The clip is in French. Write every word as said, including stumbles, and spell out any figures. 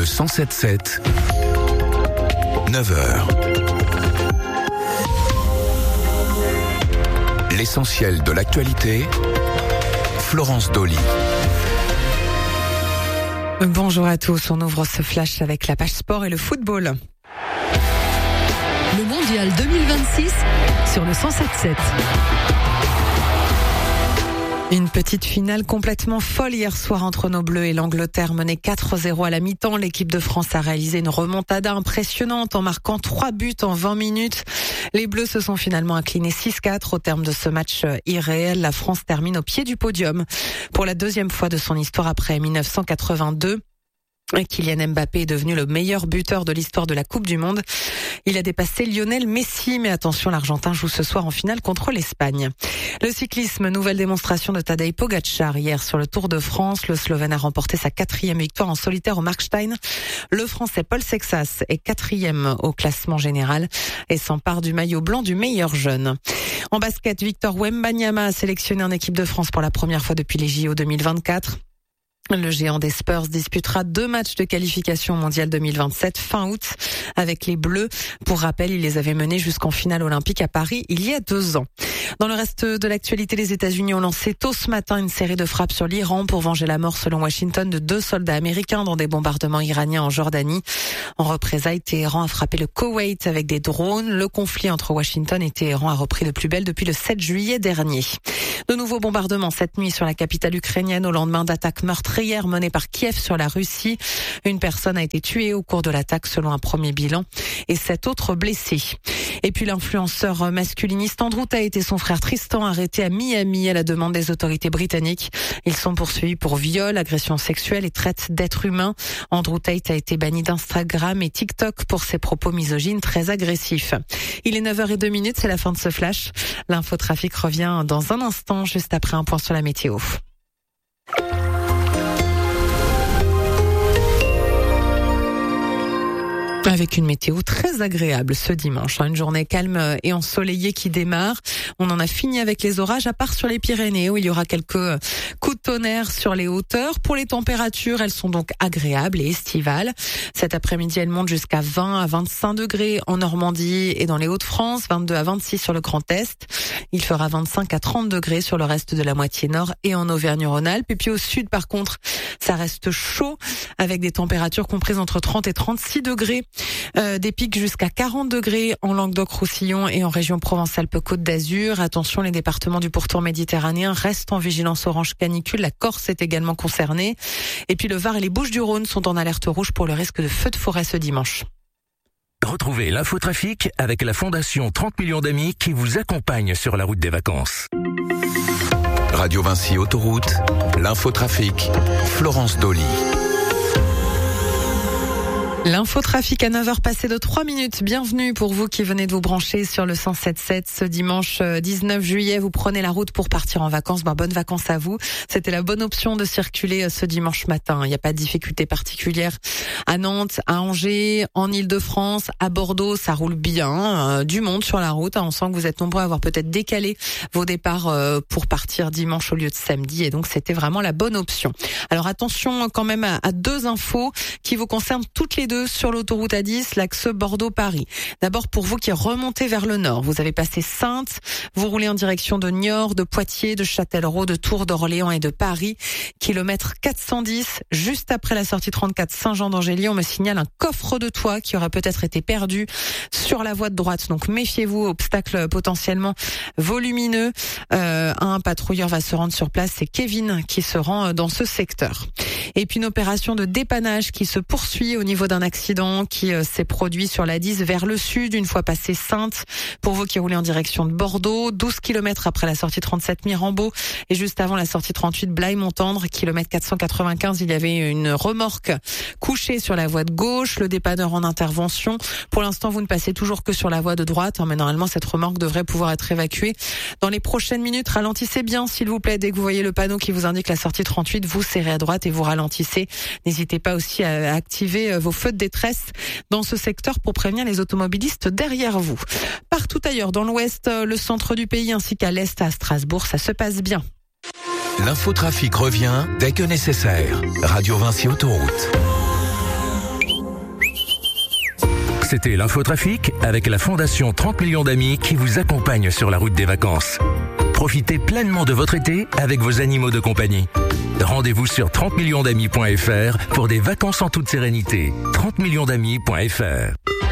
cent sept sept, neuf heures. L'essentiel de l'actualité, Florence Dolly. Bonjour à tous, on ouvre ce flash avec la page sport et le football. Le mondial deux mille vingt-six sur le cent sept sept. Une petite finale complètement folle hier soir entre nos Bleus et l'Angleterre, menée quatre zéro à la mi-temps. L'équipe de France a réalisé une remontada impressionnante en marquant trois buts en vingt minutes. Les Bleus se sont finalement inclinés six quatre au terme de ce match irréel. La France termine au pied du podium pour la deuxième fois de son histoire après dix-neuf cent quatre-vingt-deux. Kylian Mbappé est devenu le meilleur buteur de l'histoire de la Coupe du Monde. Il a dépassé Lionel Messi, mais attention, l'Argentin joue ce soir en finale contre l'Espagne. Le cyclisme, nouvelle démonstration de Tadej Pogačar hier sur le Tour de France. Le Slovène a remporté sa quatrième victoire en solitaire au Markstein. Le Français Paul Sexas est quatrième au classement général et s'empare du maillot blanc du meilleur jeune. En basket, Victor Wembanyama a sélectionné en équipe de France pour la première fois depuis les J O deux mille vingt-quatre. Le géant des Spurs disputera deux matchs de qualification au mondial deux mille vingt-sept fin août avec les Bleus. Pour rappel, il les avait menés jusqu'en finale olympique à Paris il y a deux ans. Dans le reste de l'actualité, les États-Unis ont lancé tôt ce matin une série de frappes sur l'Iran pour venger la mort, selon Washington, de deux soldats américains dans des bombardements iraniens en Jordanie. En représailles, Téhéran a frappé le Koweït avec des drones. Le conflit entre Washington et Téhéran a repris de plus belle depuis le sept juillet dernier. De nouveaux bombardements cette nuit sur la capitale ukrainienne au lendemain d'attaques meurtrières menées par Kiev sur la Russie. Une personne a été tuée au cours de l'attaque selon un premier bilan et sept autres blessés. Et puis l'influenceur masculiniste Andrew Tate et son frère Tristan arrêtés à Miami à la demande des autorités britanniques. Ils sont poursuivis pour viol, agression sexuelle et traite d'êtres humains. Andrew Tate a été banni d'Instagram et TikTok pour ses propos misogynes très agressifs. Il est neuf heures zéro deux, c'est la fin de ce flash. L'infotrafic revient dans un instant, juste après un point sur la météo. Avec une météo très agréable ce dimanche, une journée calme et ensoleillée qui démarre. On en a fini avec les orages, à part sur les Pyrénées où il y aura quelques coups de tonnerre sur les hauteurs. Pour les températures, elles sont donc agréables et estivales. Cet après-midi, elles montent jusqu'à vingt à vingt-cinq degrés en Normandie et dans les Hauts-de-France, vingt-deux à vingt-six sur le Grand Est. Il fera vingt-cinq à trente degrés sur le reste de la moitié nord et en Auvergne-Rhône-Alpes. Et puis au sud, par contre, ça reste chaud avec des températures comprises entre trente et trente-six degrés. Euh, des pics jusqu'à quarante degrés en Languedoc-Roussillon et en région Provence-Alpes-Côte d'Azur. Attention, les départements du pourtour méditerranéen restent en vigilance orange canicule. La Corse est également concernée. Et puis le Var et les Bouches-du-Rhône sont en alerte rouge pour le risque de feux de forêt ce dimanche. Retrouvez l'infotrafic avec la Fondation trente millions d'amis qui vous accompagne sur la route des vacances. Radio Vinci Autoroute, l'infotrafic, Florence Dolly. L'infotrafic à neuf heures passées de trois minutes. Bienvenue pour vous qui venez de vous brancher sur le cent sept sept. Ce dimanche dix-neuf juillet, vous prenez la route pour partir en vacances. Ben, bonnes vacances à vous. C'était la bonne option de circuler ce dimanche matin. Il n'y a pas de difficulté particulière à Nantes, à Angers, en Île-de-France, à Bordeaux. Ça roule bien. Du monde sur la route. On sent que vous êtes nombreux à avoir peut-être décalé vos départs pour partir dimanche au lieu de samedi. Et donc, c'était vraiment la bonne option. Alors, attention quand même à deux infos qui vous concernent toutes les deux sur l'autoroute A dix, l'axe Bordeaux-Paris. D'abord, pour vous qui remontez vers le nord, vous avez passé Saintes, vous roulez en direction de Niort, de Poitiers, de Châtellerault, de Tours, d'Orléans et de Paris. Kilomètre quatre cent dix, juste après la sortie trente-quatre Saint-Jean-d'Angély, on me signale un coffre de toit qui aurait peut-être été perdu sur la voie de droite. Donc méfiez-vous, obstacle potentiellement volumineux. Euh, un patrouilleur va se rendre sur place, c'est Kevin qui se rend dans ce secteur. Et puis une opération de dépannage qui se poursuit au niveau d'un accident qui euh, s'est produit sur l'A dix vers le sud, une fois passé Saintes. Pour vous qui roulez en direction de Bordeaux, douze kilomètres après la sortie trente-sept Mirambeau et juste avant la sortie trente-huit Blaye-Montendre, kilomètre quatre cent quatre-vingt-quinze, il y avait une remorque couchée sur la voie de gauche, le dépanneur en intervention. Pour l'instant, vous ne passez toujours que sur la voie de droite, hein, mais normalement cette remorque devrait pouvoir être évacuée dans les prochaines minutes. Ralentissez bien, s'il vous plaît, dès que vous voyez le panneau qui vous indique la sortie trente-huit, vous serrez à droite et vous ralentissez. N'hésitez pas aussi à activer vos feux de détresse dans ce secteur pour prévenir les automobilistes derrière vous. Partout ailleurs, dans l'ouest, le centre du pays ainsi qu'à l'est, à Strasbourg, ça se passe bien. L'infotrafic revient dès que nécessaire. Radio Vinci Autoroute. C'était l'infotrafic avec la Fondation trente millions d'amis qui vous accompagne sur la route des vacances. Profitez pleinement de votre été avec vos animaux de compagnie. Rendez-vous sur trente millions d'amis point f r pour des vacances en toute sérénité. trente millions d'amis point f r